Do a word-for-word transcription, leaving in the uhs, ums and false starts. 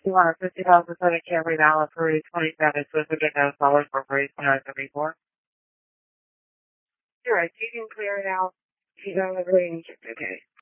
You want a fifty dollars percentage Camry now for twenty-seven, so it's a good dollars for free, twenty-nine seventy-four. You're right, you can clear it out. She's on the range. Okay.